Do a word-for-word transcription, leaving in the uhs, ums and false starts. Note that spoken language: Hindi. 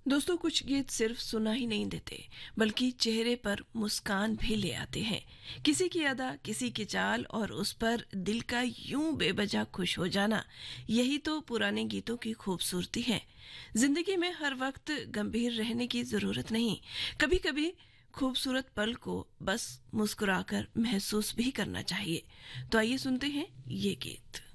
दोस्तों, कुछ गीत सिर्फ सुना ही नहीं देते बल्कि चेहरे पर मुस्कान भी ले आते हैं। किसी की अदा, किसी की चाल और उस पर दिल का यूं बेवजह खुश हो जाना, यही तो पुराने गीतों की खूबसूरती है। जिंदगी में हर वक्त गंभीर रहने की जरूरत नहीं। कभी कभी खूबसूरत पल को बस मुस्कुराकर महसूस भी करना चाहिए। तो आइए सुनते हैं ये गीत।